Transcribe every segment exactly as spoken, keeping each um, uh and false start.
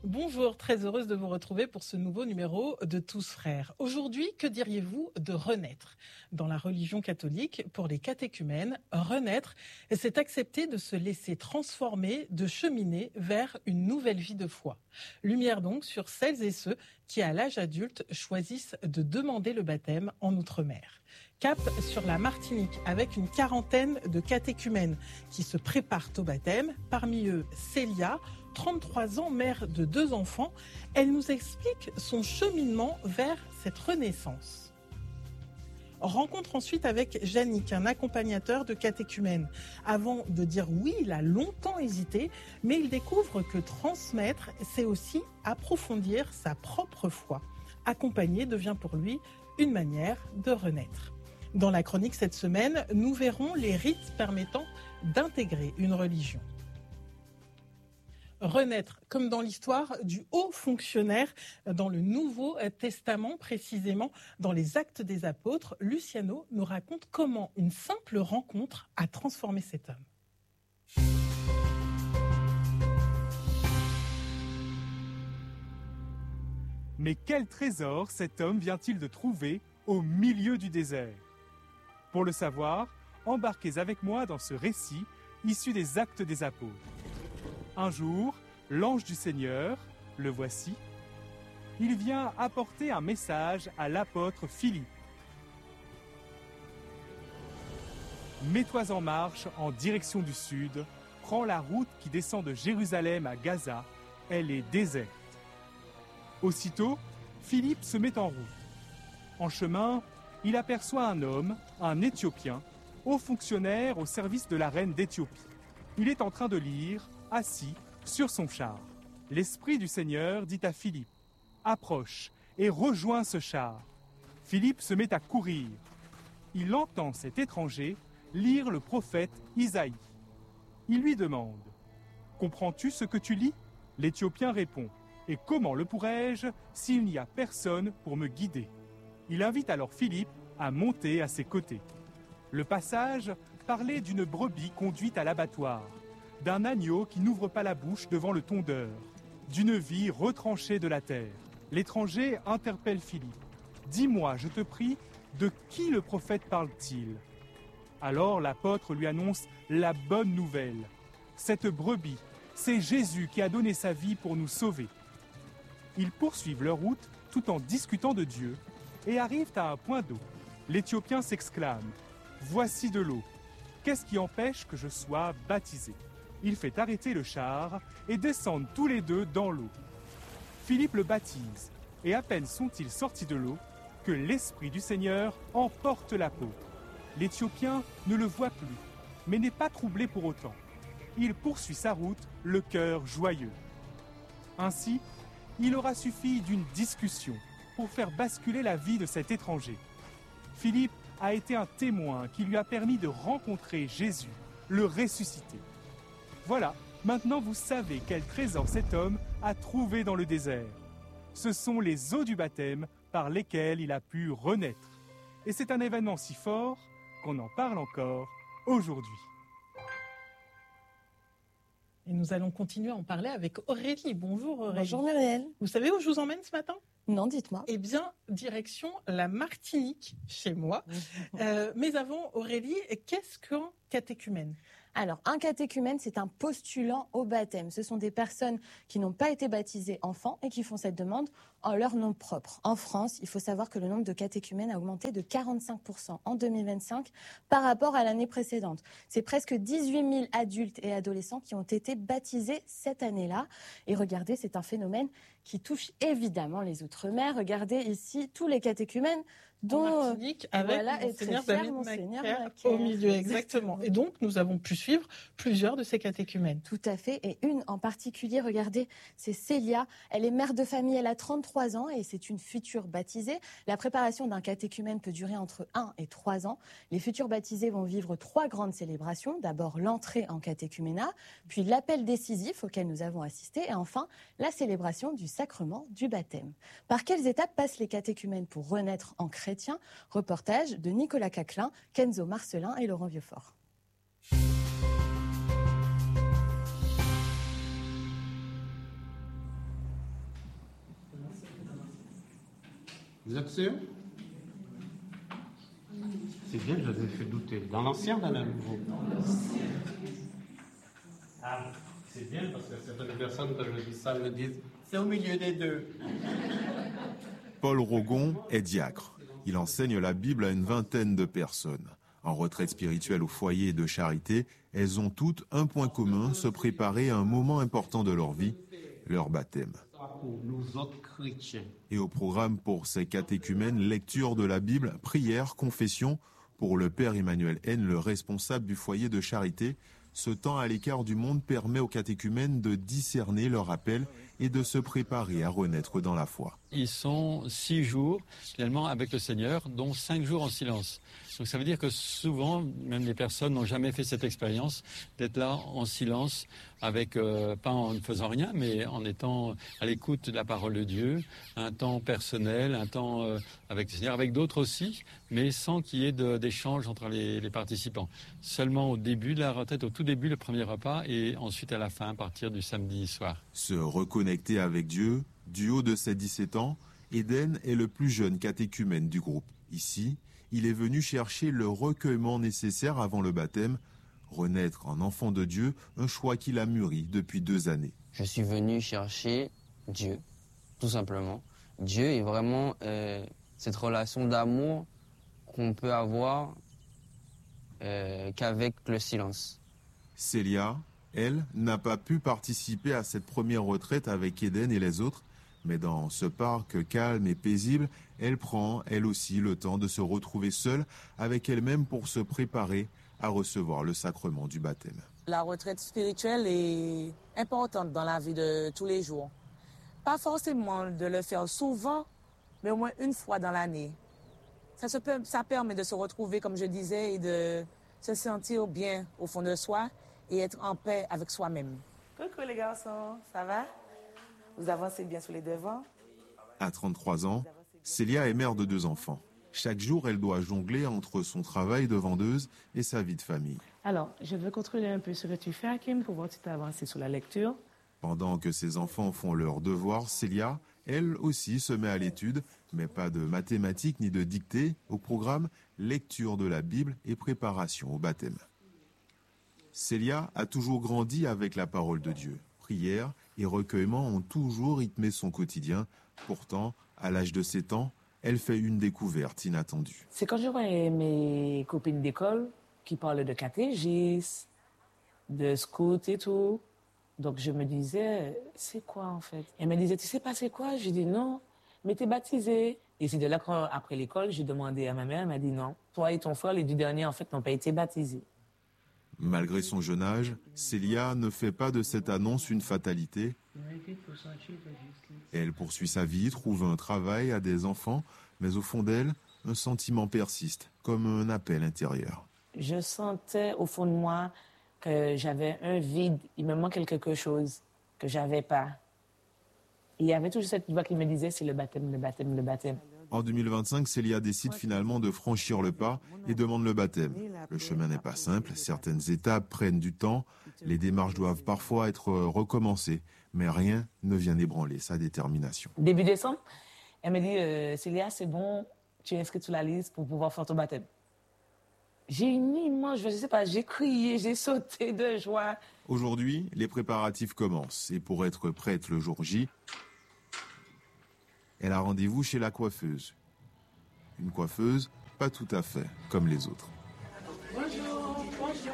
Bonjour, très heureuse de vous retrouver pour ce nouveau numéro de Tous Frères. Aujourd'hui, que diriez-vous de renaître ? Dans la religion catholique, pour les catéchumènes, renaître, c'est accepter de se laisser transformer, de cheminer vers une nouvelle vie de foi. Lumière donc sur celles et ceux qui, à l'âge adulte, choisissent de demander le baptême en Outre-mer. Cap sur la Martinique avec une quarantaine de catéchumènes qui se préparent au baptême. Parmi eux, Célia, trente-trois ans, mère de deux enfants. Elle nous explique son cheminement vers cette renaissance. Rencontre ensuite avec Yannick, un accompagnateur de catéchumènes. Avant de dire oui, il a longtemps hésité, mais il découvre que transmettre, c'est aussi approfondir sa propre foi. Accompagner devient pour lui une manière de renaître. Dans la chronique cette semaine, nous verrons les rites permettant d'intégrer une religion. Renaître, comme dans l'histoire du haut fonctionnaire dans le Nouveau Testament, précisément dans les Actes des Apôtres, Luciano nous raconte comment une simple rencontre a transformé cet homme. Mais quel trésor cet homme vient-il de trouver au milieu du désert ? Pour le savoir, embarquez avec moi dans ce récit issu des Actes des Apôtres. Un jour, l'ange du Seigneur, le voici, il vient apporter un message à l'apôtre Philippe. Mets-toi en marche en direction du sud, prends la route qui descend de Jérusalem à Gaza, elle est déserte. Aussitôt, Philippe se met en route. En chemin, il aperçoit un homme, un Éthiopien, haut fonctionnaire au service de la reine d'Éthiopie. Il est en train de lire, assis sur son char. L'Esprit du Seigneur dit à Philippe, « Approche et rejoins ce char. » Philippe se met à courir. Il entend cet étranger lire le prophète Isaïe. Il lui demande, « Comprends-tu ce que tu lis ?» L'Éthiopien répond, « Et comment le pourrais-je s'il n'y a personne pour me guider ?» Il invite alors Philippe à monter à ses côtés. Le passage parlait d'une brebis conduite à l'abattoir, d'un agneau qui n'ouvre pas la bouche devant le tondeur, d'une vie retranchée de la terre. L'étranger interpelle Philippe. « Dis-moi, je te prie, de qui le prophète parle-t-il » Alors l'apôtre lui annonce la bonne nouvelle. Cette brebis, c'est Jésus qui a donné sa vie pour nous sauver. Ils poursuivent leur route tout en discutant de Dieu et arrivent à un point d'eau. L'Éthiopien s'exclame « Voici de l'eau. Qu'est-ce qui empêche que je sois baptisé ?» Il fait arrêter le char et descendent tous les deux dans l'eau. Philippe le baptise, et à peine sont-ils sortis de l'eau que l'Esprit du Seigneur emporte l'apôtre. L'Éthiopien ne le voit plus, mais n'est pas troublé pour autant. Il poursuit sa route, le cœur joyeux. Ainsi, il aura suffi d'une discussion pour faire basculer la vie de cet étranger. Philippe a été un témoin qui lui a permis de rencontrer Jésus, le ressuscité. Voilà, maintenant vous savez quel trésor cet homme a trouvé dans le désert. Ce sont les eaux du baptême par lesquelles il a pu renaître. Et c'est un événement si fort qu'on en parle encore aujourd'hui. Et nous allons continuer à en parler avec Aurélie. Bonjour Aurélie. Bonjour Muriel. Vous savez où je vous emmène ce matin ? Non, dites-moi. Eh bien, direction la Martinique, chez moi. euh, mais avant, Aurélie, qu'est-ce qu'un catéchumène ? Alors, un catéchumène, c'est un postulant au baptême. Ce sont des personnes qui n'ont pas été baptisées enfants et qui font cette demande en leur nom propre. En France, il faut savoir que le nombre de catéchumènes a augmenté de quarante-cinq pour cent en deux mille vingt-cinq par rapport à l'année précédente. C'est presque dix-huit mille adultes et adolescents qui ont été baptisés cette année-là. Et regardez, c'est un phénomène qui touche évidemment les Outre-mer. Regardez ici tous les catéchumènes dont en Martinique, avec voilà, Monseigneur très cher, David Monseigneur Macaire Macaire. au milieu, exactement. Et donc, nous avons pu suivre plusieurs de ces catéchumènes. Tout à fait. Et une en particulier, regardez, c'est Célia. Elle est mère de famille, elle a trente-trois ans et c'est une future baptisée. La préparation d'un catéchumène peut durer entre un et trois ans. Les futurs baptisés vont vivre trois grandes célébrations. D'abord, l'entrée en catéchuménat, puis l'appel décisif auquel nous avons assisté et enfin, la célébration du sacrement du baptême. Par quelles étapes passent les catéchumènes pour renaître en chrétien ? Reportage de Nicolas Caclin, Kenzo Marcelin et Laurent Vieuxfort. Vous êtes sûr? C'est bien, je vous ai fait douter. Dans l'ancien ou dans le nouveau? Ah, c'est bien parce que certaines personnes, quand je dis ça, me disent c'est au milieu des deux. Paul Rogon est diacre. Il enseigne la Bible à une vingtaine de personnes. En retraite spirituelle au foyer de charité, elles ont toutes un point commun, se préparer à un moment important de leur vie, leur baptême. Pour nous autres chrétiens. Et au programme pour ces catéchumènes, lecture de la Bible, prière, confession. Pour le père Emmanuel N, le responsable du foyer de charité, ce temps à l'écart du monde permet aux catéchumènes de discerner leur appel et de se préparer à renaître dans la foi. Ils sont six jours finalement avec le Seigneur, dont cinq jours en silence. Donc ça veut dire que souvent, même les personnes n'ont jamais fait cette expérience d'être là en silence, avec euh, pas en ne faisant rien, mais en étant à l'écoute de la parole de Dieu, un temps personnel, un temps euh, avec le Seigneur, avec d'autres aussi, mais sans qu'il y ait de, d'échange entre les, les participants. Seulement au début de la retraite, au tout début, le premier repas, et ensuite à la fin, à partir du samedi soir. Se reconnecter avec Dieu, du haut de ses dix-sept ans, Eden est le plus jeune catéchumène du groupe. Ici, il est venu chercher le recueillement nécessaire avant le baptême, renaître en enfant de Dieu, un choix qu'il a mûri depuis deux années. Je suis venu chercher Dieu, tout simplement. Dieu est vraiment euh, cette relation d'amour qu'on peut avoir euh, qu'avec le silence. Célia, elle, n'a pas pu participer à cette première retraite avec Eden et les autres, mais dans ce parc calme et paisible, elle prend, elle aussi, le temps de se retrouver seule avec elle-même pour se préparer à recevoir le sacrement du baptême. La retraite spirituelle est importante dans la vie de tous les jours. Pas forcément de le faire souvent, mais au moins une fois dans l'année. Ça, se peut, ça permet de se retrouver, comme je disais, et de se sentir bien au fond de soi et être en paix avec soi-même. Coucou les garçons, ça va? Vous avancez bien sur les devants? À trente-trois ans, Célia est mère de deux enfants. Chaque jour, elle doit jongler entre son travail de vendeuse et sa vie de famille. Alors, je veux contrôler un peu ce que tu fais, Hakim, pour voir si tu as avancé sur la lecture. Pendant que ses enfants font leurs devoirs, Célia, elle aussi, se met à l'étude, mais pas de mathématiques ni de dictée. Au programme, lecture de la Bible et préparation au baptême. Célia a toujours grandi avec la parole de Dieu. Prière et recueillement ont toujours rythmé son quotidien. Pourtant, à l'âge de sept ans, elle fait une découverte inattendue. C'est quand je vois mes copines d'école qui parlent de catéchisme, de scout et tout. Donc je me disais, c'est quoi en fait? Elle me disait, tu sais pas c'est quoi? Je dis non, mais t'es baptisée. Et c'est de là qu'après l'école, j'ai demandé à ma mère, elle m'a dit non. Toi et ton frère, les deux derniers, en fait, n'ont pas été baptisés. Malgré son jeune âge, Célia ne fait pas de cette annonce une fatalité. Elle poursuit sa vie, trouve un travail, a des enfants, mais au fond d'elle, un sentiment persiste, comme un appel intérieur. Je sentais au fond de moi que j'avais un vide, il me manquait quelque chose que j'avais pas. Il y avait toujours cette voix qui me disait, c'est le baptême, le baptême, le baptême. En deux mille vingt-cinq, Célia décide finalement de franchir le pas et demande le baptême. Le chemin n'est pas simple, certaines étapes prennent du temps, les démarches doivent parfois être recommencées, mais rien ne vient ébranler sa détermination. Début décembre, elle me dit, euh, Célia, c'est bon, tu es inscrite sur la liste pour pouvoir faire ton baptême. J'ai une immense joie, je sais pas, j'ai crié, j'ai sauté de joie. Aujourd'hui, les préparatifs commencent et pour être prête le jour J, elle a rendez-vous chez la coiffeuse. Une coiffeuse pas tout à fait comme les autres. Bonjour, bonjour.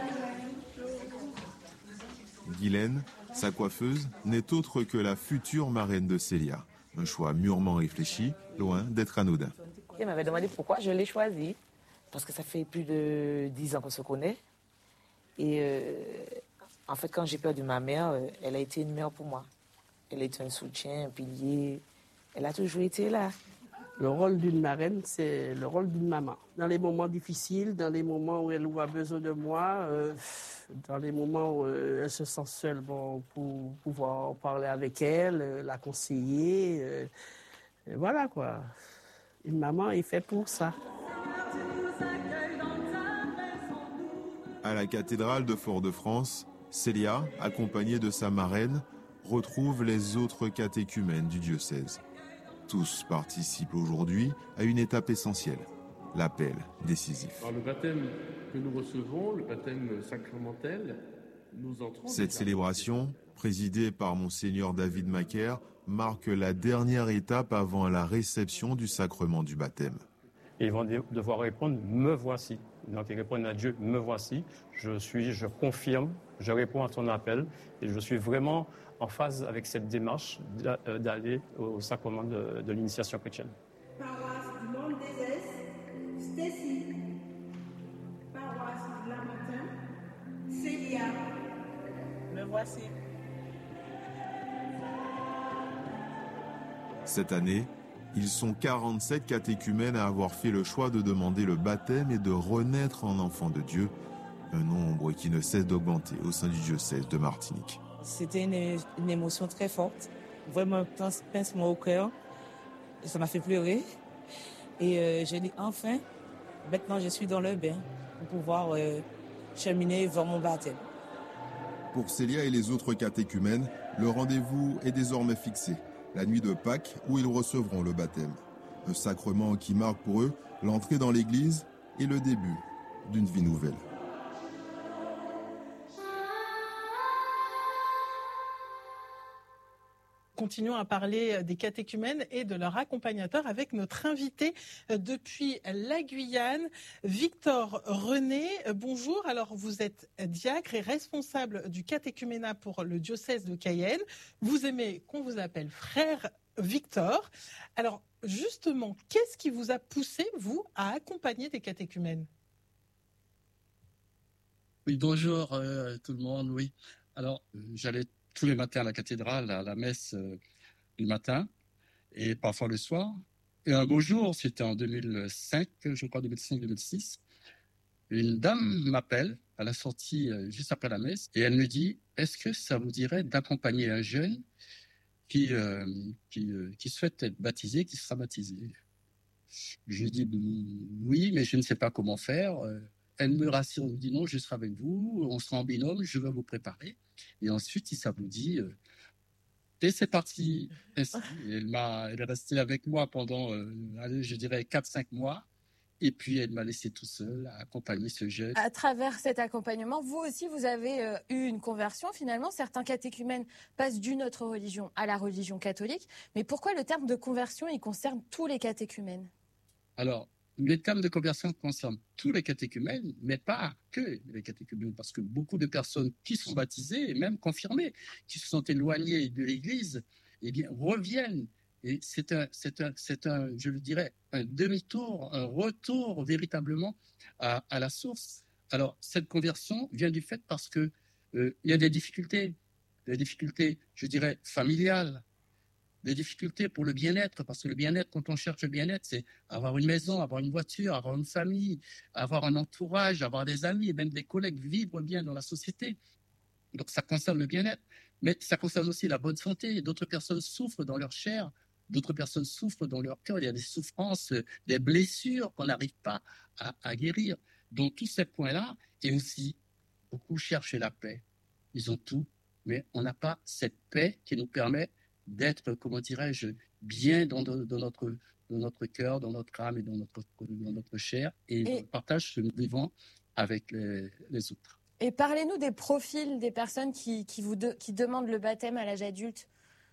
Guylaine, sa coiffeuse, n'est autre que la future marraine de Célia. Un choix mûrement réfléchi, loin d'être anodin. Elle m'avait demandé pourquoi je l'ai choisie. Parce que ça fait plus de dix ans qu'on se connaît. Et euh, en fait, quand j'ai perdu ma mère, elle a été une mère pour moi. Elle a été un soutien, un pilier. Elle a toujours été là. Le rôle d'une marraine, c'est le rôle d'une maman. Dans les moments difficiles, dans les moments où elle a besoin de moi, euh, dans les moments où euh, elle se sent seule, bon, pour pouvoir parler avec elle, euh, la conseiller. Euh, et voilà quoi. Une maman est faite pour ça. À la cathédrale de Fort-de-France, Célia, accompagnée de sa marraine, retrouve les autres catéchumènes du diocèse. Tous participent aujourd'hui à une étape essentielle, l'appel décisif. Alors, le baptême que nous recevons, le baptême sacramentel, nous entrons... Cette célébration, présidée par Monseigneur David Macaire, marque la dernière étape avant la réception du sacrement du baptême. Et ils vont devoir répondre « me voici ». Donc ils répondent à Dieu « me voici ». Je suis, je confirme, je réponds à ton appel et je suis vraiment en phase avec cette démarche d'aller au sacrement de, de l'initiation chrétienne. Paroisse du Monde des Est, Stacy. Paroisse de la Matin, Célia. Me voici. Cette année, ils sont quarante-sept catéchumènes à avoir fait le choix de demander le baptême et de renaître en enfants de Dieu, un nombre qui ne cesse d'augmenter au sein du diocèse de Martinique. C'était une, une émotion très forte, vraiment un pincement au cœur. Ça m'a fait pleurer. Et euh, j'ai dit enfin, maintenant je suis dans le bain pour pouvoir euh, cheminer vers mon baptême. Pour Célia et les autres catéchumènes, le rendez-vous est désormais fixé. La nuit de Pâques, où ils recevront le baptême. Un sacrement qui marque pour eux l'entrée dans l'Église et le début d'une vie nouvelle. Continuons à parler des catéchumènes et de leur accompagnateur avec notre invité depuis la Guyane, Victor René. Bonjour, alors vous êtes diacre et responsable du catéchuménat pour le diocèse de Cayenne. Vous aimez qu'on vous appelle frère Victor. Alors justement, qu'est-ce qui vous a poussé, vous, à accompagner des catéchumènes ? Oui, bonjour euh, tout le monde, oui. Alors, euh, j'allais tous les matins à la cathédrale, à la messe euh, le matin et parfois le soir. Et un beau jour, c'était en deux mille cinq, je crois deux mille cinq deux mille six, une dame m'appelle à la sortie euh, juste après la messe et elle me dit « Est-ce que ça vous dirait d'accompagner un jeune qui, euh, qui, euh, qui souhaite être baptisé, qui sera baptisé ?» Je lui dis « Oui, mais je ne sais pas comment faire. » Elle me rassure, elle me dit « Non, je serai avec vous, on sera en binôme, je vais vous préparer. » Et ensuite, si ça vous dit, euh, et c'est parti. Ainsi, elle, m'a, elle est restée avec moi pendant, euh, allez, je dirais, quatre cinq mois. Et puis, elle m'a laissé tout seul à accompagner ce jeune. À travers cet accompagnement, vous aussi, vous avez euh, eu une conversion. Finalement, certains catéchumènes passent d'une autre religion à la religion catholique. Mais pourquoi le terme de conversion, il concerne tous les catéchumènes ? Alors, le terme de conversion concerne tous les catéchumènes, mais pas que les catéchumènes, parce que beaucoup de personnes qui sont baptisées, et même confirmées, qui se sont éloignées de l'Église, eh bien, reviennent. Et c'est un, c'est un, c'est un, je le dirais, un demi-tour, un retour véritablement à, à la source. Alors, cette conversion vient du fait parce que euh, il y a des difficultés, des difficultés, je dirais, familiales, des difficultés pour le bien-être, parce que le bien-être, quand on cherche le bien-être, c'est avoir une maison, avoir une voiture, avoir une famille, avoir un entourage, avoir des amis et même des collègues, vivre bien dans la société. Donc ça concerne le bien-être, mais ça concerne aussi la bonne santé. D'autres personnes souffrent dans leur chair, d'autres personnes souffrent dans leur cœur. Il y a des souffrances, des blessures qu'on n'arrive pas à, à guérir. Donc tous ces points-là, et aussi, beaucoup cherchent la paix. Ils ont tout, mais on n'a pas cette paix qui nous permet d'être, comment dirais-je, bien dans, dans, dans, notre, dans notre cœur, dans notre âme et dans notre, dans notre chair, et, et... dans le partage que nous vivons avec les, les autres. Et parlez-nous des profils des personnes qui, qui, vous de, qui demandent le baptême à l'âge adulte.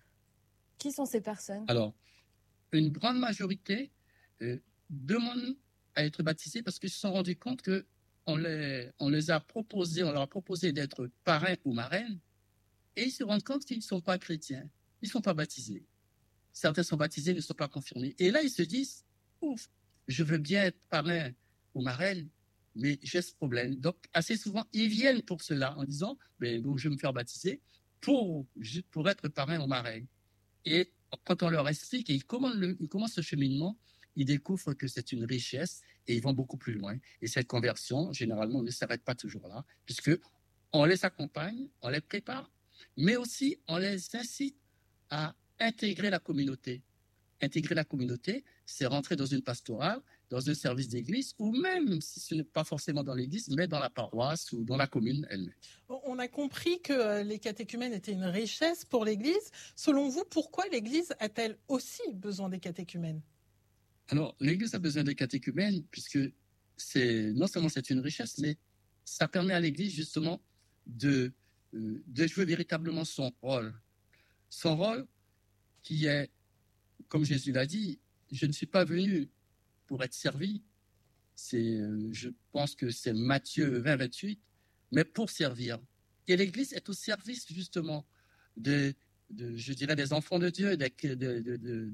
Qui sont ces personnes ? Alors, une grande majorité euh, demandent à être baptisés parce qu'ils se sont rendus compte qu'on les, on les a proposés, on leur a proposé d'être parrains ou marraines, et ils se rendent compte qu'ils ne sont pas chrétiens. Ils ne sont pas baptisés. Certains sont baptisés, ne sont pas confirmés. Et là, ils se disent, ouf, je veux bien être parrain ou marraine, mais j'ai ce problème. Donc, assez souvent, ils viennent pour cela en disant, ben, donc, je vais me faire baptiser pour, pour être parrain ou marraine. Et quand on leur explique, et ils commencent, le, ils commencent ce cheminement, ils découvrent que c'est une richesse et ils vont beaucoup plus loin. Et cette conversion, généralement, ne s'arrête pas toujours là, puisque on les accompagne, on les prépare, mais aussi on les incite à intégrer la communauté. Intégrer la communauté, c'est rentrer dans une pastorale dans un service d'église, ou même si ce n'est pas forcément dans l'église, mais dans la paroisse ou dans la commune elle-même. On a compris que les catéchumènes étaient une richesse pour l'Église. Selon vous, pourquoi l'Église a-t-elle aussi besoin des catéchumènes ? Alors, l'Église a besoin des catéchumènes puisque c'est, non seulement c'est une richesse, mais ça permet à l'Église justement de, euh, de jouer véritablement son rôle. Son rôle qui est, comme Jésus l'a dit, je ne suis pas venu pour être servi. C'est, euh, je pense que c'est Matthieu vingt, vingt-huit, mais pour servir. Et l'Église est au service justement de, de je dirais, des enfants de Dieu, de, de, de, de, de,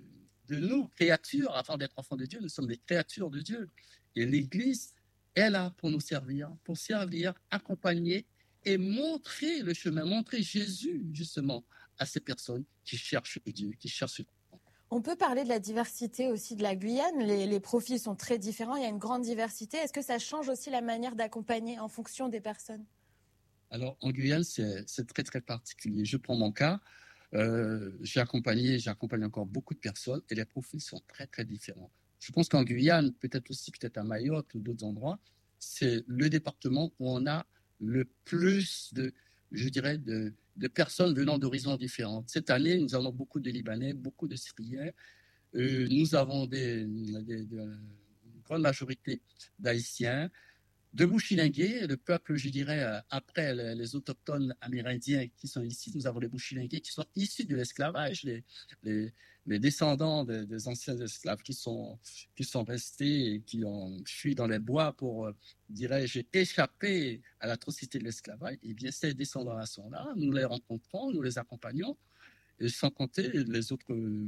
de nous, créatures. Avant d'être enfants de Dieu, nous sommes des créatures de Dieu. Et l'Église est là pour nous servir, pour servir, accompagner et montrer le chemin, montrer Jésus justement à ces personnes qui cherchent Dieu, qui cherchent. On peut parler de la diversité aussi de la Guyane. Les, les profils sont très différents. Il y a une grande diversité. Est-ce que ça change aussi la manière d'accompagner en fonction des personnes ? Alors, en Guyane, c'est, c'est très, très particulier. Je prends mon cas. Euh, j'ai accompagné, j'accompagne encore beaucoup de personnes et les profils sont très, très différents. Je pense qu'en Guyane, peut-être aussi, peut-être à Mayotte ou d'autres endroits, c'est le département où on a le plus de, je dirais, de, de personnes venant d'horizons différents. Cette année, nous avons beaucoup de Libanais, beaucoup de Syriens. Euh, nous avons des, des, des, une grande majorité d'Haïtiens, de Bouchilingués, le peuple, je dirais, après les, les autochtones amérindiens qui sont ici. Nous avons les Bouchilingués qui sont issus de l'esclavage, les, les, les descendants des, des anciens esclaves qui sont, qui sont restés et qui ont fui dans les bois pour, dirais-je, échapper à l'atrocité de l'esclavage. Eh bien, ces descendants-là sont là, nous les rencontrons, nous les accompagnons, et sans compter les autres,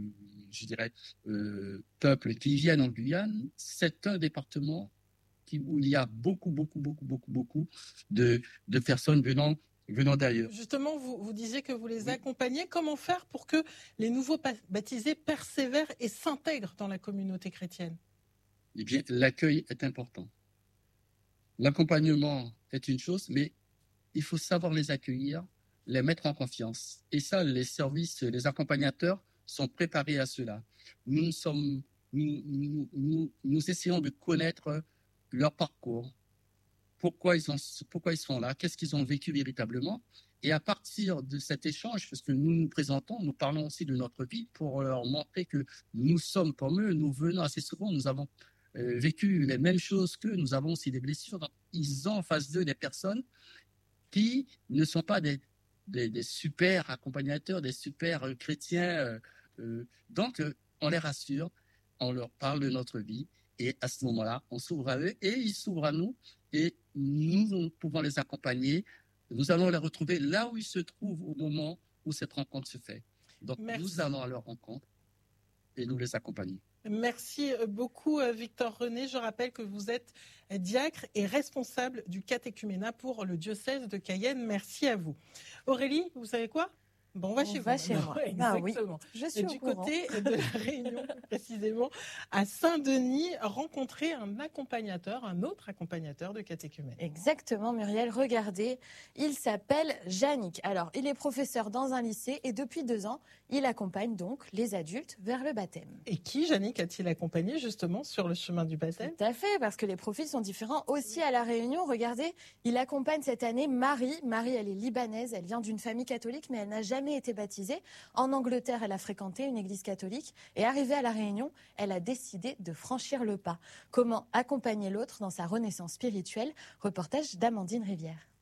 je dirais, euh, peuples qui viennent en Guyane. C'est un département qui, où il y a beaucoup, beaucoup, beaucoup, beaucoup, beaucoup de, de personnes venant, venant d'ailleurs. Justement, vous, vous disiez que vous les accompagnez. Comment faire pour que les nouveaux baptisés persévèrent et s'intègrent dans la communauté chrétienne ? Eh bien, l'accueil est important. L'accompagnement est une chose, mais il faut savoir les accueillir, les mettre en confiance. Et ça, les services, les accompagnateurs sont préparés à cela. Nous, sommes, nous, nous, nous, nous essayons de connaître leur parcours, pourquoi ils, ont, pourquoi ils sont là, qu'est-ce qu'ils ont vécu véritablement. Et à partir de cet échange, parce que nous nous présentons, nous parlons aussi de notre vie pour leur montrer que nous sommes comme eux, nous venons assez souvent, nous avons euh, vécu les mêmes choses qu'eux, nous avons aussi des blessures. Donc, ils ont en face d'eux des personnes qui ne sont pas des, des, des super accompagnateurs, des super euh, chrétiens. Euh, euh, donc, euh, on les rassure, on leur parle de notre vie. Et à ce moment-là, on s'ouvre à eux et ils s'ouvrent à nous et nous pouvons les accompagner. Nous allons les retrouver là où ils se trouvent au moment où cette rencontre se fait. Donc, Merci. Nous allons à leur rencontre et nous les accompagnons. Merci beaucoup, Victor René. Je rappelle que vous êtes diacre et responsable du catéchuménat pour le diocèse de Cayenne. Merci à vous. Aurélie, vous savez quoi ? Bon, on va on chez va vous. Chez non, moi. Exactement. Ah oui, je suis du au courant. côté de la Réunion, précisément, à Saint-Denis, rencontrer un accompagnateur, un autre accompagnateur de catéchumène. Exactement, Muriel. Regardez, il s'appelle Yannick. Alors, il est professeur dans un lycée et depuis deux ans, il accompagne donc les adultes vers le baptême. Et qui, Yannick, a-t-il accompagné justement sur le chemin du baptême ? Tout à fait, parce que les profils sont différents aussi à la Réunion. Regardez, il accompagne cette année Marie. Marie, elle est libanaise, elle vient d'une famille catholique, mais elle n'a jamais été baptisée. En Angleterre, elle a fréquenté une église catholique et arrivée à La Réunion, elle a décidé de franchir le pas. Comment accompagner l'autre dans sa renaissance spirituelle ? Reportage d'Amandine Rivière.